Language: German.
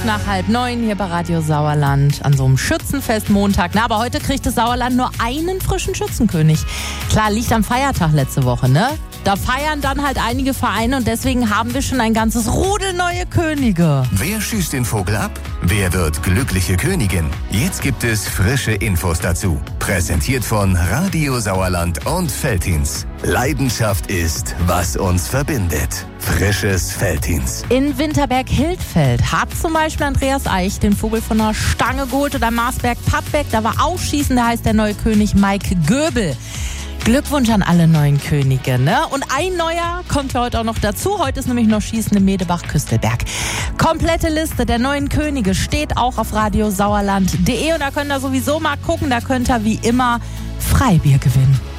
nach 8:30 hier bei Radio Sauerland an so einem Schützenfest-Montag. Aber heute kriegt das Sauerland nur einen frischen Schützenkönig. Klar, liegt am Feiertag letzte Woche, ne? Da feiern dann halt einige Vereine und deswegen haben wir schon ein ganzes Rudel neue Könige. Wer schießt den Vogel ab? Wer wird glückliche Königin? Jetzt gibt es frische Infos dazu. Präsentiert von Radio Sauerland und Veltins. Leidenschaft ist, was uns verbindet. Frisches Veltins. In Winterberg-Hildfeld hat zum Beispiel Andreas Eich den Vogel von der Stange geholt oder Marsberg-Pappbeck. Da war Ausschießen, da heißt der neue König Mike Göbel. Glückwunsch an alle neuen Könige, ne? Und ein neuer kommt heute auch noch dazu. Heute ist nämlich noch Schießen im Medebach-Küstelberg. Komplette Liste der neuen Könige steht auch auf radiosauerland.de und da könnt ihr sowieso mal gucken. Da könnt ihr wie immer Freibier gewinnen.